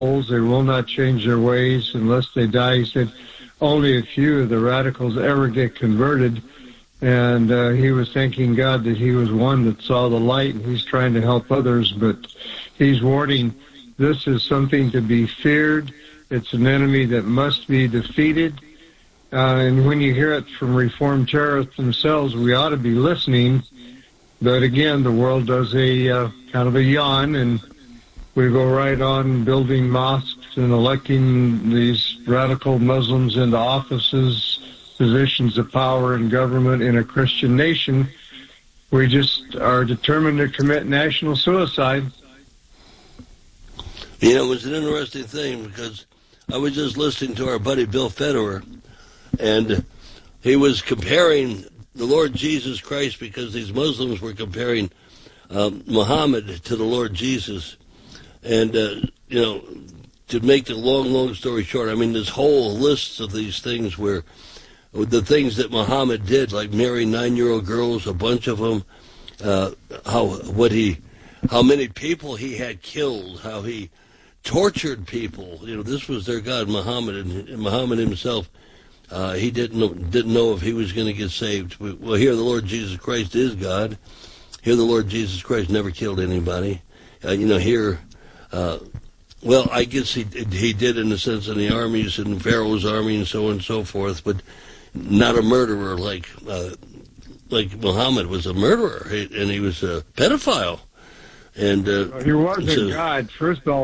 They will not change their ways unless they die. He said only a few of the radicals ever get converted. And he was thanking God that he was one that saw the light, and he's trying to help others. But he's warning, this is something to be feared. It's an enemy that must be defeated. And when you hear it from Reformed terrorists themselves, we ought to be listening. But again, the world does a kind of a yawn, and we go right on building mosques and electing these radical Muslims into offices, positions of power in government in a Christian nation. We just are determined to commit national suicide. You know, it was an interesting thing because I was just listening to our buddy Bill Federer, and he was comparing the Lord Jesus Christ because these Muslims were comparing Muhammad to the Lord Jesus. And, you know, to make the long story short, I mean, there's whole lists of these things where the things that Muhammad did, like marry 9-year-old girls, a bunch of them, how many people he had killed, how he tortured people. You know, this was their God, Muhammad, and Muhammad himself. He didn't know if he was going to get saved. Well, here the Lord Jesus Christ is God. Here the Lord Jesus Christ never killed anybody. You know, here, well, I guess he did in the sense in the armies and Pharaoh's army and so on and so forth, but not a murderer like Muhammad was a murderer, and he was a pedophile. And he wasn't God. First of all,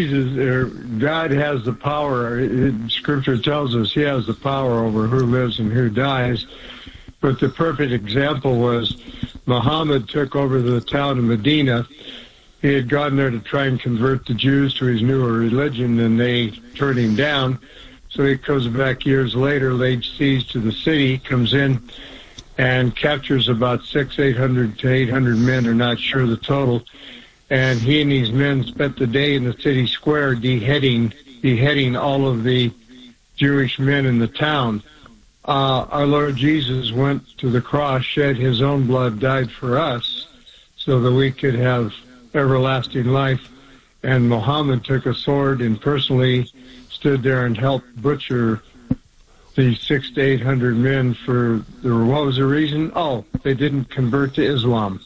God has the power. Scripture tells us he has the power over who lives and who dies. But the perfect example was Muhammad took over the town of Medina. He had gone there to try and convert the Jews to his newer religion, and they turned him down. So he comes back years later, laid siege to the city, comes in and captures about 800 to 800 men, are not sure the total. And he and his men spent the day in the city square beheading all of the Jewish men in the town. Our Lord Jesus went to the cross, shed his own blood, died for us so that we could have everlasting life. And Muhammad took a sword and personally stood there and helped butcher the 600 to 800 men what was the reason? Oh, they didn't convert to Islam.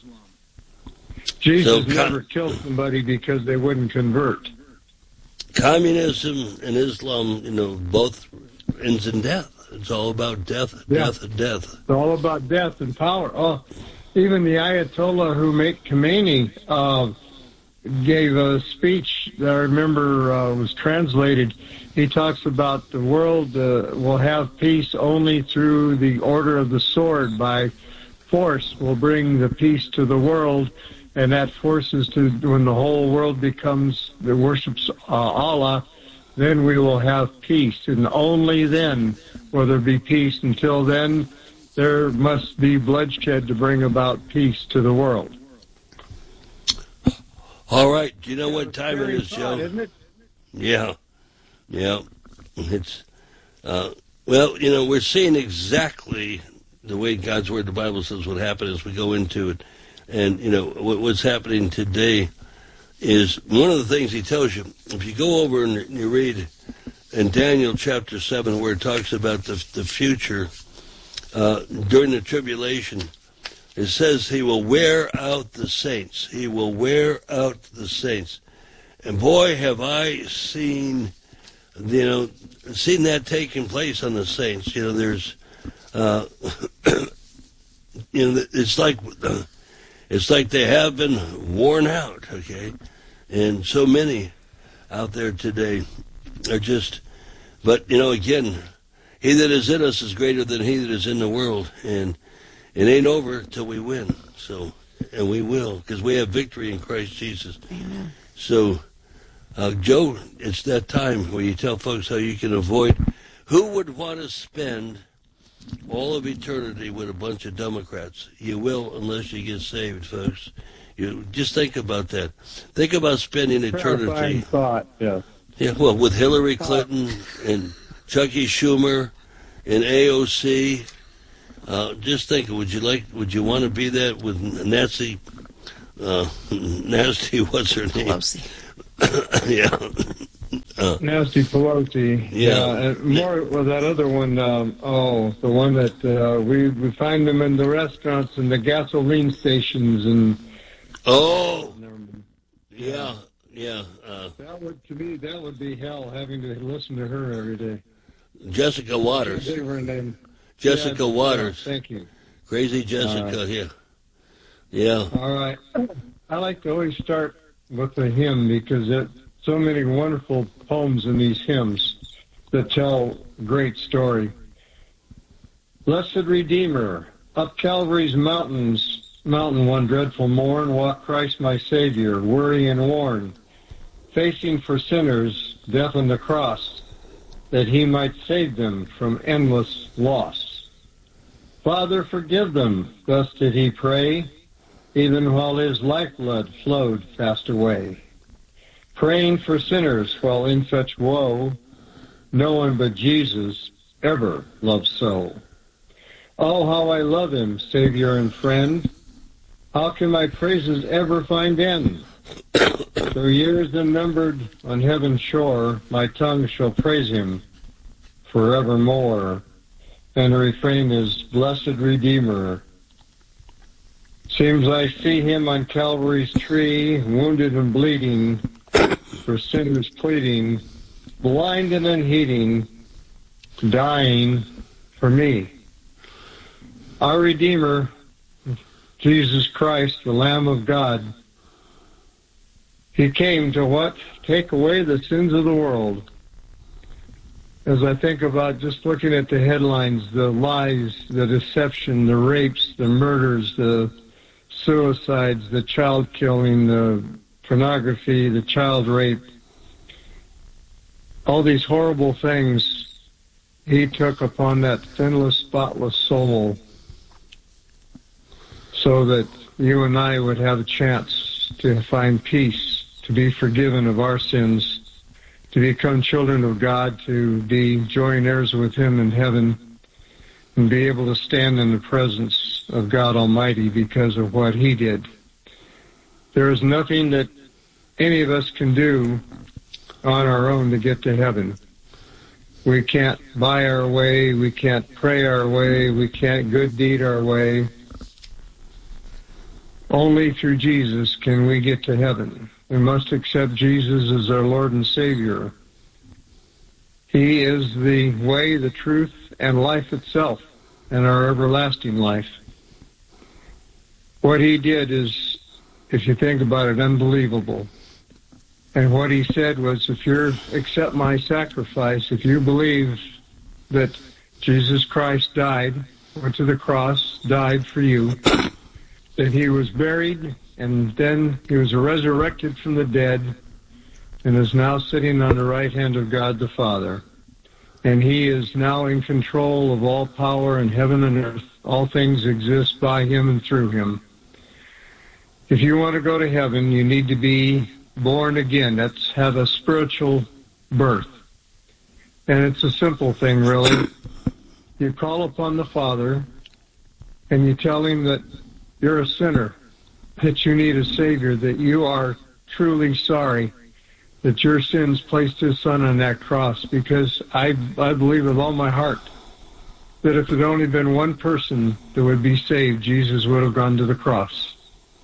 Jesus never killed somebody because they wouldn't convert. Communism and Islam, you know, both ends in death. It's all about death. It's all about death and power. Oh, even the Ayatollah Khomeini gave a speech that I remember was translated. He talks about the world will have peace only through the order of the sword. By force will bring the peace to the world, and that forces to when the whole world worships Allah, then we will have peace, and only then will there be peace. Until then, there must be bloodshed to bring about peace to the world. All right. Do you know what time it is, Joe? Isn't it? Yeah. It's, well, you know, we're seeing exactly the way God's Word, the Bible says, what happened as we go into it. And, you know, what's happening today is one of the things he tells you. If you go over and you read in Daniel chapter 7 where it talks about the future during the tribulation, it says he will wear out the saints. He will wear out the saints. And boy, have I seen that taking place on the saints. You know, there's, it's like they have been worn out, okay? And so many out there today are just, but, you know, again, he that is in us is greater than he that is in the world. And it ain't over till we win. So, and we will, because we have victory in Christ Jesus. Amen. So, Joe, it's that time where you tell folks how you can avoid. Who would want to spend all of eternity with a bunch of Democrats? You will, unless you get saved, folks. You just think about that. Think about spending eternity. Terrifying thought, yeah. Yeah, well, with Hillary Clinton and Chucky Schumer and AOC. Just think, would you want to be that with Nasty, what's her name? Pelosi. Yeah. Nancy Pelosi. Yeah. More with that other one. The one that we find them in the restaurants and the gasoline stations and. Yeah. That would, to me, that would be hell, having to listen to her every day. Jessica Waters. Her name. Jessica Waters. Yeah, thank you. Crazy Jessica. Yeah. All right. I like to always start with a hymn because there's so many wonderful poems in these hymns that tell a great story. Blessed Redeemer, up Calvary's mountain one dreadful morn, walked Christ my Savior, weary and worn, facing for sinners death on the cross, that he might save them from endless loss. Father, forgive them, thus did he pray, even while his lifeblood flowed fast away. Praying for sinners while in such woe, no one but Jesus ever loved so. Oh, how I love him, Savior and friend. How can my praises ever find end? Through years unnumbered on heaven's shore, my tongue shall praise him forevermore. And the refrain is, Blessed Redeemer. Seems I see him on Calvary's tree, wounded and bleeding, for sinners pleading, blind and unheeding, dying for me. Our Redeemer, Jesus Christ, the Lamb of God, he came to what? Take away the sins of the world. As I think about just looking at the headlines, the lies, the deception, the rapes, the murders, the suicides, the child killing, the pornography, the child rape, all these horrible things he took upon that sinless, spotless soul so that you and I would have a chance to find peace, to be forgiven of our sins, to become children of God, to be joint heirs with him in heaven, and be able to stand in the presence of God Almighty because of what he did. There is nothing that any of us can do on our own to get to heaven. We can't buy our way, we can't pray our way, we can't good deed our way. Only through Jesus can we get to heaven. We must accept Jesus as our Lord and Savior. He is the way, the truth, and life itself, and our everlasting life. What he did is, if you think about it, unbelievable. And what he said was, if you accept my sacrifice, if you believe that Jesus Christ died, went to the cross, died for you, that he was buried, and then he was resurrected from the dead, and is now sitting on the right hand of God the Father. And he is now in control of all power in heaven and earth. All things exist by him and through him. If you want to go to heaven, you need to be born again. That's have a spiritual birth. And it's a simple thing, really. You call upon the Father, and you tell him that you're a sinner, that you need a Savior, that you are truly sorry that your sins placed his Son on that cross, because I believe with all my heart that if it had only been one person that would be saved, Jesus would have gone to the cross.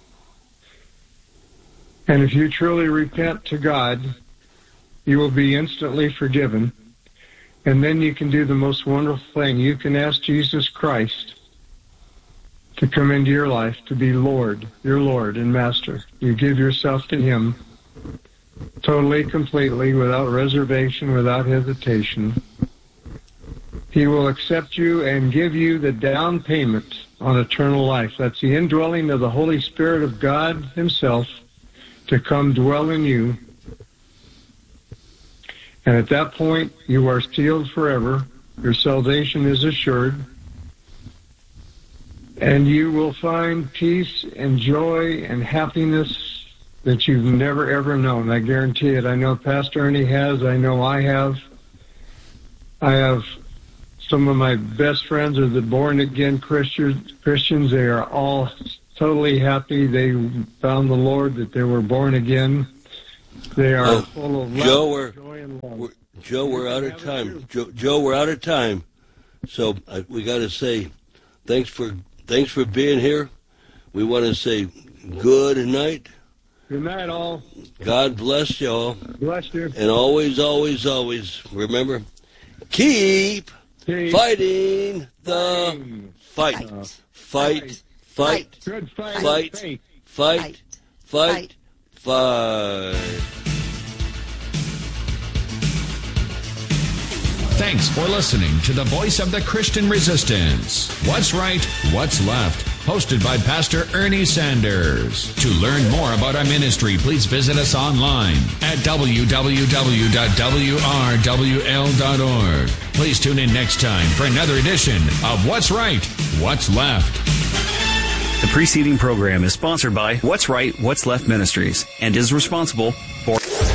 And if you truly repent to God, you will be instantly forgiven. And then you can do the most wonderful thing. You can ask Jesus Christ to come into your life, to be Lord, your Lord and Master. You give yourself to him totally, completely, without reservation, without hesitation. He will accept you and give you the down payment on eternal life. That's the indwelling of the Holy Spirit of God himself to come dwell in you. And at that point, you are sealed forever. Your salvation is assured. And you will find peace and joy and happiness that you've never, ever known. I guarantee it. I know Pastor Ernie has. I know I have. I have some of my best friends are the born-again Christians. They are all totally happy. They found the Lord, that they were born again. They are full of love, joy, and love. Joe, we're out of time. Joe, we're out of time. So we got to say thanks for being here. We want to say good night. Good night, all. God bless y'all. Bless you. And always, always, always remember, keep fighting the fight. Fight. Good fight. Fight. Thanks for listening to the Voice of the Christian Resistance. What's Right, What's Left? Hosted by Pastor Ernie Sanders. To learn more about our ministry, please visit us online at www.wrwl.org. Please tune in next time for another edition of What's Right, What's Left. The preceding program is sponsored by What's Right, What's Left Ministries and is responsible for...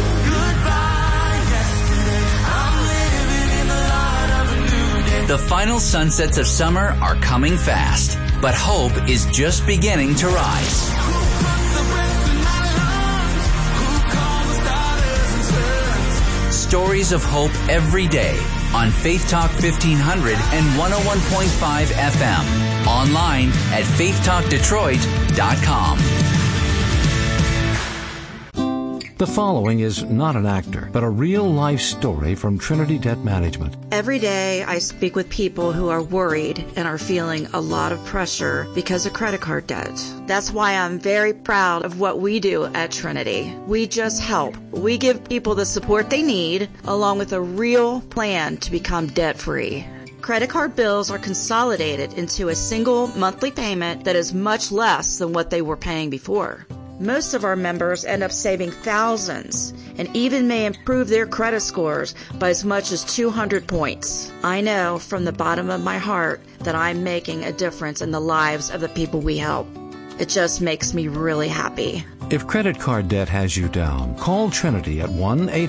The final sunsets of summer are coming fast, but hope is just beginning to rise. Stories of hope every day on Faith Talk 1500 and 101.5 FM. Online at faithtalkdetroit.com. The following is not an actor, but a real-life story from Trinity Debt Management. Every day I speak with people who are worried and are feeling a lot of pressure because of credit card debt. That's why I'm very proud of what we do at Trinity. We just help. We give people the support they need, along with a real plan to become debt-free. Credit card bills are consolidated into a single monthly payment that is much less than what they were paying before. Most of our members end up saving thousands and even may improve their credit scores by as much as 200 points. I know from the bottom of my heart that I'm making a difference in the lives of the people we help. It just makes me really happy. If credit card debt has you down, call Trinity at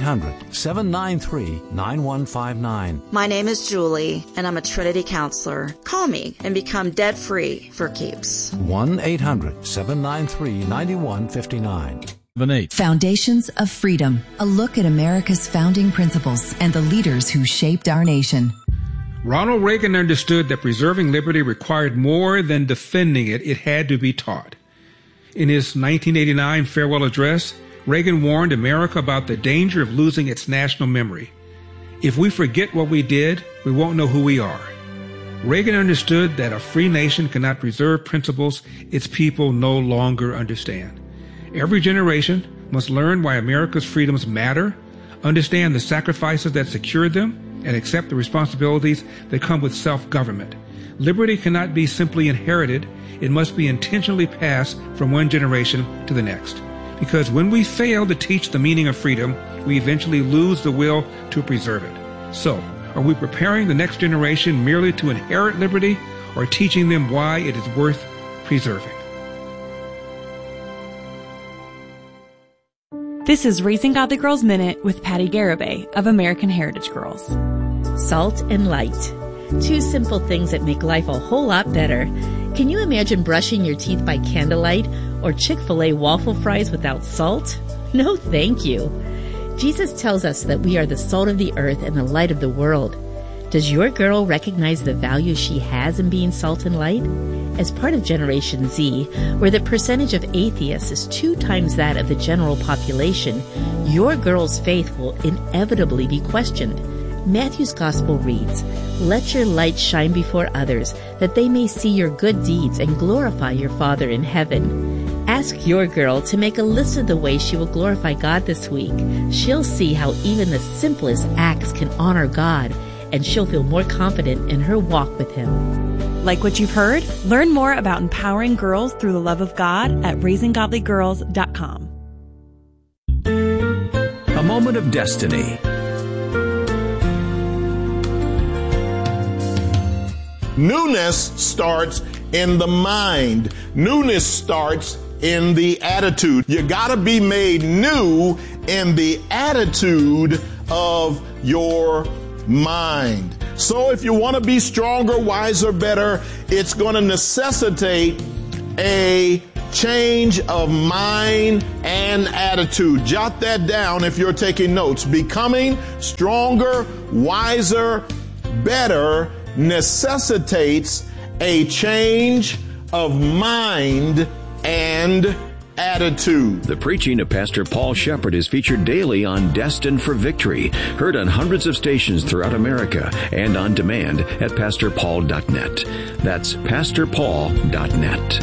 1-800-793-9159. My name is Julie, and I'm a Trinity counselor. Call me and become debt-free for keeps. 1-800-793-9159. Foundations of Freedom, a look at America's founding principles and the leaders who shaped our nation. Ronald Reagan understood that preserving liberty required more than defending it. It had to be taught. In his 1989 farewell address, Reagan warned America about the danger of losing its national memory. If we forget what we did, we won't know who we are. Reagan understood that a free nation cannot preserve principles its people no longer understand. Every generation must learn why America's freedoms matter, understand the sacrifices that secured them, and accept the responsibilities that come with self-government. Liberty cannot be simply inherited. It must be intentionally passed from one generation to the next. Because when we fail to teach the meaning of freedom, we eventually lose the will to preserve it. So, are we preparing the next generation merely to inherit liberty, or teaching them why it is worth preserving? This is Raising Godly Girls Minute with Patty Garibay of American Heritage Girls. Salt and light. Two simple things that make life a whole lot better. Can you imagine brushing your teeth by candlelight or Chick-fil-A waffle fries without salt? No, thank you. Jesus tells us that we are the salt of the earth and the light of the world. Does your girl recognize the value she has in being salt and light? As part of Generation Z, where the percentage of atheists is 2 times that of the general population, your girl's faith will inevitably be questioned. Matthew's Gospel reads, "Let your light shine before others, that they may see your good deeds and glorify your Father in heaven." Ask your girl to make a list of the ways she will glorify God this week. She'll see how even the simplest acts can honor God, and she'll feel more confident in her walk with Him. Like what you've heard? Learn more about empowering girls through the love of God at raisinggodlygirls.com. A moment of destiny. Newness starts in the mind. Newness starts in the attitude. You gotta be made new in the attitude of your mind. So if you want to be stronger, wiser, better, it's going to necessitate a change of mind and attitude. Jot that down if you're taking notes. Becoming stronger, wiser, better necessitates a change of mind and attitude. The preaching of Pastor Paul Shepherd is featured daily on Destined for Victory, heard on hundreds of stations throughout America and on demand at pastorpaul.net. That's pastorpaul.net.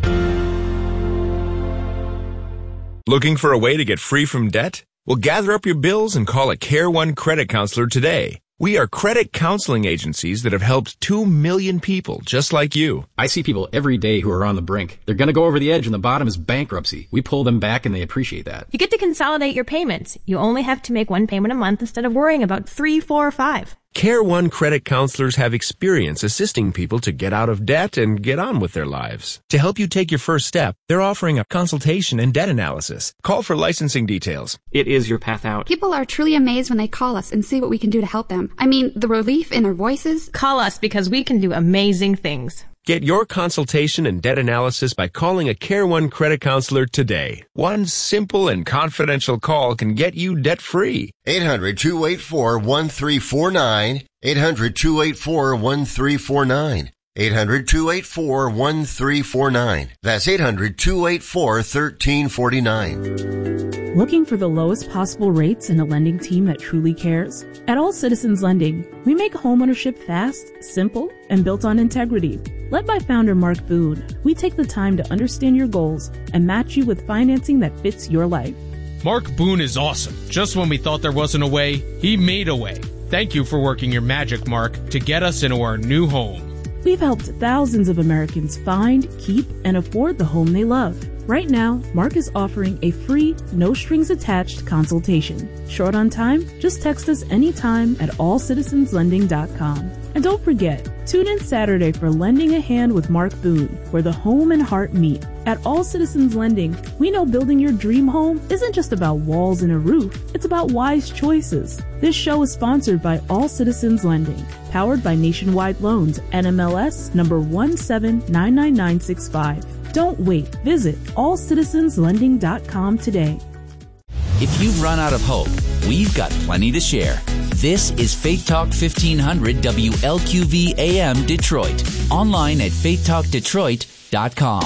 Looking for a way to get free from debt? Well, gather up your bills and call a Care One credit counselor today. We are credit counseling agencies that have helped 2 million people just like you. I see people every day who are on the brink. They're going to go over the edge and the bottom is bankruptcy. We pull them back and they appreciate that. You get to consolidate your payments. You only have to make one payment a month instead of worrying about 3, 4, or 5. Care One credit counselors have experience assisting people to get out of debt and get on with their lives. To help you take your first step, they're offering a consultation and debt analysis. Call for licensing details. It is your path out. People are truly amazed when they call us and see what we can do to help them. I mean, the relief in their voices. Call us because we can do amazing things. Get your consultation and debt analysis by calling a Care One credit counselor today. One simple and confidential call can get you debt-free. 800-284-1349. 800-284-1349. 800-284-1349. That's 800-284-1349. Looking for the lowest possible rates and a lending team that truly cares? At All Citizens Lending, we make homeownership fast, simple, and built on integrity. Led by founder Mark Boone, we take the time to understand your goals and match you with financing that fits your life. Mark Boone is awesome. Just when we thought there wasn't a way, he made a way. Thank you for working your magic, Mark, to get us into our new home. We've helped thousands of Americans find, keep, and afford the home they love. Right now, Mark is offering a free, no-strings-attached consultation. Short on time? Just text us anytime at allcitizenslending.com. And don't forget, tune in Saturday for Lending a Hand with Mark Boone, where the home and heart meet. At All Citizens Lending, we know building your dream home isn't just about walls and a roof. It's about wise choices. This show is sponsored by All Citizens Lending, powered by Nationwide Loans, NMLS number 1799965. Don't wait. Visit allcitizenslending.com today. If you've run out of hope, we've got plenty to share. This is Faith Talk 1500 WLQV AM Detroit. Online at faithtalkdetroit.com.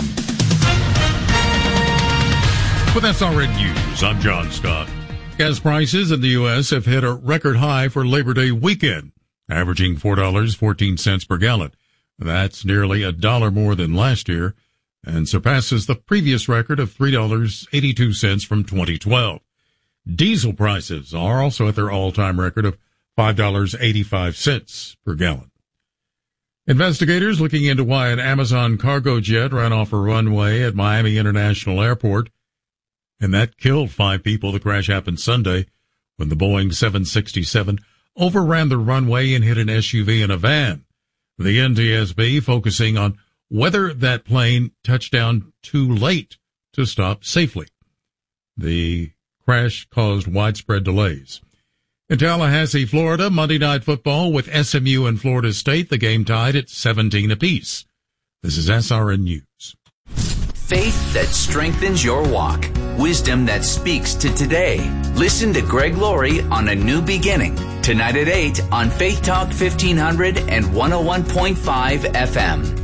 With SRN News, I'm John Scott. Gas prices in the U.S. have hit a record high for Labor Day weekend, averaging $4.14 per gallon. That's nearly $1 more than last year and surpasses the previous record of $3.82 from 2012. Diesel prices are also at their all-time record of $5.85 per gallon. Investigators looking into why an Amazon cargo jet ran off a runway at Miami International Airport, and that killed 5 people. The crash happened Sunday when the Boeing 767 overran the runway and hit an SUV and a van. The NTSB focusing on whether that plane touched down too late to stop safely. The crash caused widespread delays. In Tallahassee, Florida, Monday Night Football with SMU and Florida State, the game tied at 17 apiece. This is SRN News. Faith that strengthens your walk. Wisdom that speaks to today. Listen to Greg Laurie on A New Beginning. Tonight at 8 on Faith Talk 1500 and 101.5 FM.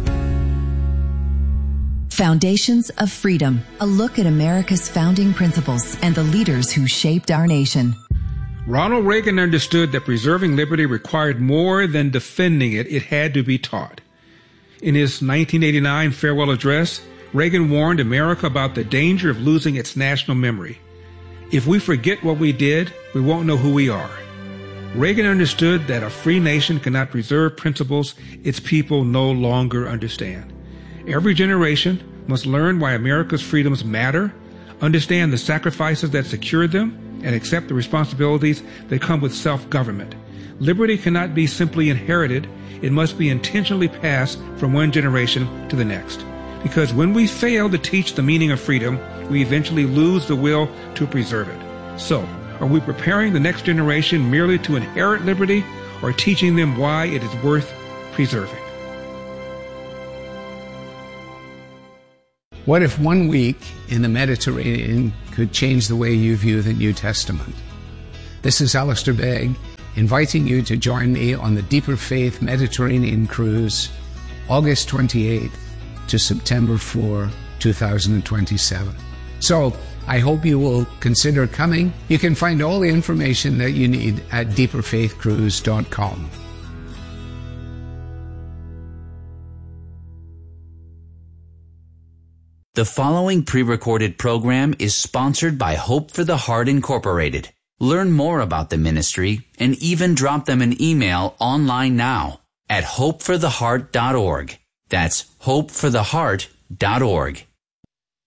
Foundations of Freedom, a look at America's founding principles and the leaders who shaped our nation. Ronald Reagan understood that preserving liberty required more than defending it. It had to be taught. In his 1989 farewell address, Reagan warned America about the danger of losing its national memory. If we forget what we did, we won't know who we are. Reagan understood that a free nation cannot preserve principles its people no longer understand. Every generation must learn why America's freedoms matter, understand the sacrifices that secured them, and accept the responsibilities that come with self-government. Liberty cannot be simply inherited. It must be intentionally passed from one generation to the next. Because when we fail to teach the meaning of freedom, we eventually lose the will to preserve it. So, are we preparing the next generation merely to inherit liberty, or teaching them why it is worth preserving? What if 1 week in the Mediterranean could change the way you view the New Testament? This is Alistair Begg, inviting you to join me on the Deeper Faith Mediterranean Cruise, August 28th to September 4, 2027. So, I hope you will consider coming. You can find all the information that you need at deeperfaithcruise.com. The following pre-recorded program is sponsored by Hope for the Heart Incorporated. Learn more about the ministry and even drop them an email online now at hopefortheheart.org. That's hopefortheheart.org.